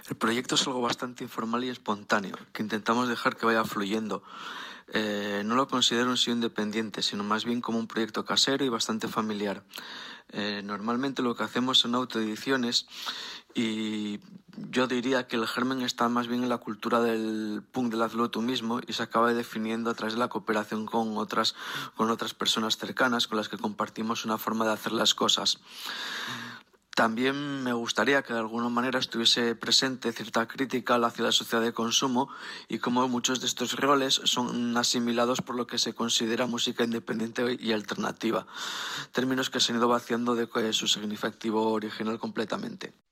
El proyecto es algo bastante informal y espontáneo, que intentamos dejar que vaya fluyendo. No lo considero un sello independiente, sino más bien como un proyecto casero y bastante familiar. Normalmente lo que hacemos son autoediciones y yo diría que el germen está más bien en la cultura del punk del hazlo tú mismo y se acaba definiendo a través de la cooperación con otras personas cercanas con las que compartimos una forma de hacer las cosas. También me gustaría que de alguna manera estuviese presente cierta crítica hacia la sociedad de consumo y cómo muchos de estos roles son asimilados por lo que se considera música independiente y alternativa, términos que se han ido vaciando de su significativo original completamente.